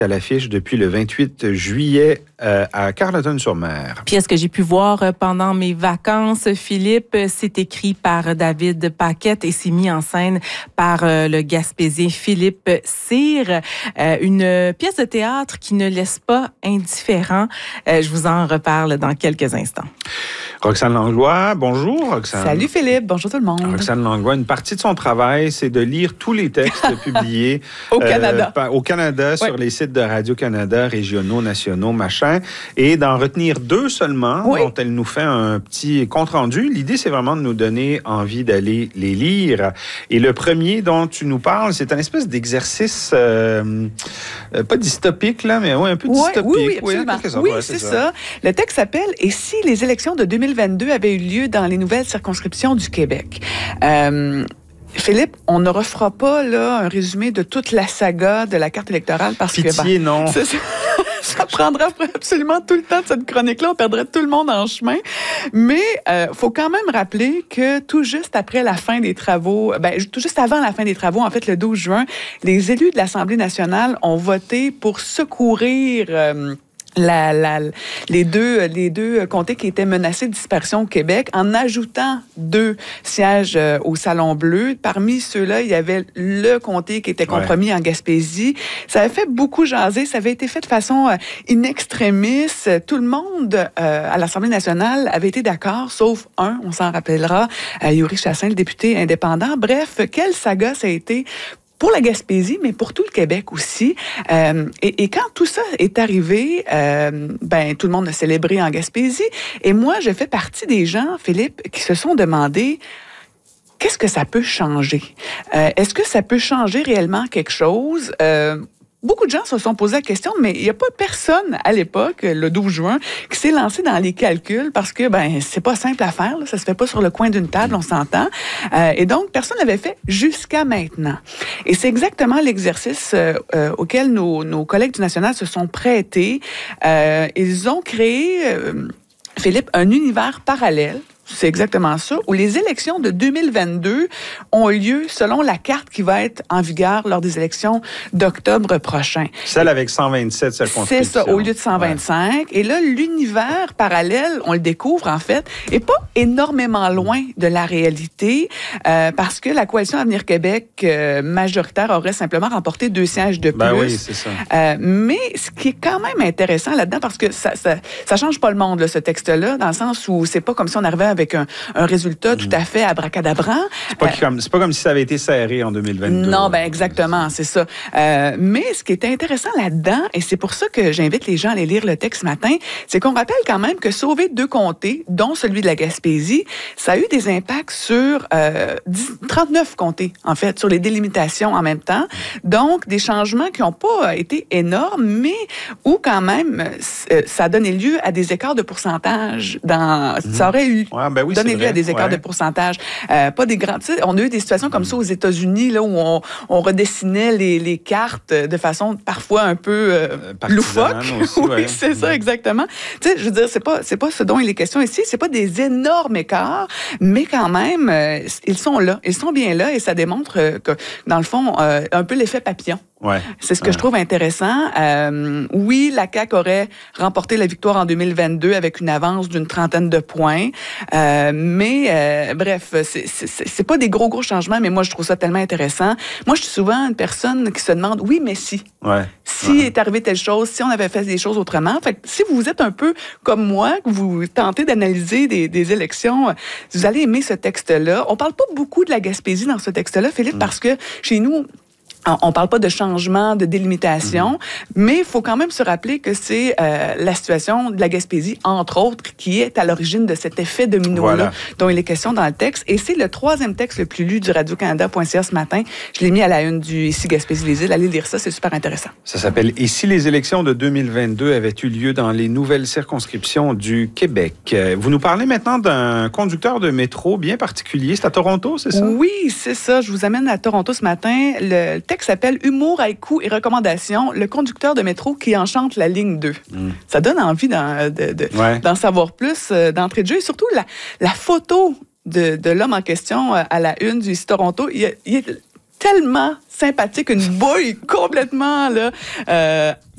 à l'affiche depuis le 28 juillet à Carleton-sur-Mer. Pièce que j'ai pu voir pendant mes vacances, Philippe, c'est écrit par David Paquette et c'est mis en scène par le Gaspésien Philippe Cyr. Une pièce de théâtre qui ne laisse pas indifférent. Je vous en reparle dans quelques instants. Roxane Langlois, bonjour Roxane. Salut Philippe, bonjour tout le monde. Roxane Langlois, une partie de son travail, c'est de lire tous les textes publiés au Canada, ouais. Sur les sites de Radio-Canada, régionaux, nationaux, machin, et d'en retenir 2 seulement, dont elle nous fait un petit compte-rendu. L'idée, c'est vraiment de nous donner envie d'aller les lire. Et le premier dont tu nous parles, c'est un espèce d'exercice, pas dystopique, là, mais un peu dystopique. Oui, absolument. C'est ça. Le texte s'appelle « Et si les élections de 2022 avaient eu lieu dans les nouvelles circonscriptions du Québec ». Philippe, on ne refera pas là, un résumé de toute la saga de la carte électorale parce que... non. Ça prendra absolument tout le temps de cette chronique-là. On perdrait tout le monde en chemin. Mais faut quand même rappeler que tout juste après la fin des travaux, tout juste avant la fin des travaux, en fait, le 12 juin, les élus de l'Assemblée nationale ont voté pour secourir... les deux comtés qui étaient menacés de disparition au Québec en ajoutant 2 sièges au Salon Bleu. Parmi ceux-là, il y avait le comté qui était compromis en Gaspésie. Ça avait fait beaucoup jaser. Ça avait été fait de façon in extremis. Tout le monde à l'Assemblée nationale avait été d'accord, sauf un, on s'en rappellera, Yuri Chassin, le député indépendant. Bref, quelle saga ça a été pour la Gaspésie, mais pour tout le Québec aussi. Et quand tout ça est arrivé, tout le monde a célébré en Gaspésie. Et moi, je fais partie des gens, Philippe, qui se sont demandé qu'est-ce que ça peut changer? Est-ce que ça peut changer réellement quelque chose? Beaucoup de gens se sont posé la question, mais il n'y a pas personne à l'époque, le 12 juin, qui s'est lancé dans les calculs parce que c'est pas simple à faire, là, ça se fait pas sur le coin d'une table, on s'entend. Et donc, personne l'avait fait jusqu'à maintenant. Et c'est exactement l'exercice auquel nos collègues du National se sont prêtés. Ils ont créé, Philippe, un univers parallèle. C'est exactement ça, où les élections de 2022 ont lieu selon la carte qui va être en vigueur lors des élections d'octobre prochain. Celle avec 127 circonscriptions. C'est ça, au lieu de 125. Ouais. Et là, l'univers parallèle, on le découvre en fait, est pas énormément loin de la réalité parce que la coalition Avenir Québec majoritaire aurait simplement remporté 2 sièges de plus. Oui, c'est ça. Mais ce qui est quand même intéressant là-dedans, parce que ça change pas le monde, là, ce texte-là, dans le sens où c'est pas comme si on arrivait avec un résultat tout à fait abracadabrant. C'est pas comme si ça avait été serré en 2022. Non, exactement, c'est ça. Mais ce qui est intéressant là-dedans, et c'est pour ça que j'invite les gens à aller lire le texte ce matin, c'est qu'on rappelle quand même que sauver 2 comtés, dont celui de la Gaspésie, ça a eu des impacts sur 39 comtés, en fait, sur les délimitations en même temps. Donc, des changements qui n'ont pas été énormes, mais où quand même, ça a donné lieu à des écarts de pourcentage. Ça aurait eu donné lieu à des écarts de pourcentage. Pas des grands... On a eu des situations comme ça aux États-Unis, là, où on redessinait les cartes de façon parfois un peu loufoque. Aussi, c'est ça, exactement. Tu sais, je veux dire, c'est pas ce dont il est question ici. C'est pas des énormes écarts, mais quand même, ils sont là. Ils sont bien là et ça démontre que, dans le fond, un peu l'effet papillon. Ouais. C'est ce que je trouve intéressant. Oui, la CAQ aurait remporté la victoire en 2022 avec une avance d'une 30aine de points. Bref, c'est pas des gros changements, mais moi, je trouve ça tellement intéressant. Moi, je suis souvent une personne qui se demande, oui, mais si. Ouais. Si est arrivé telle chose, si on avait fait des choses autrement. Fait que si vous êtes un peu comme moi, que vous tentez d'analyser des élections, vous allez aimer ce texte-là. On parle pas beaucoup de la Gaspésie dans ce texte-là, Philippe, parce que chez nous, on parle pas de changement, de délimitation, mais il faut quand même se rappeler que c'est la situation de la Gaspésie, entre autres, qui est à l'origine de cet effet domino-là dont il est question dans le texte. Et c'est le 3e texte le plus lu du Radio-Canada.ca ce matin. Je l'ai mis à la une du Ici Gaspésie-les-Îles. Allez lire ça, c'est super intéressant. Ça s'appelle « Et si les élections de 2022 avaient eu lieu dans les nouvelles circonscriptions du Québec ». Vous nous parlez maintenant d'un conducteur de métro bien particulier. C'est à Toronto, c'est ça? Oui, c'est ça. Je vous amène à Toronto ce matin. Le texte s'appelle « Humour, haïku et recommandations. Le conducteur de métro qui enchante la ligne 2 ». Ça donne envie d'en savoir plus d'entrée de jeu. Et surtout, la photo de l'homme en question à la une du Ici Toronto, il est tellement sympathique, une bouille complètement là,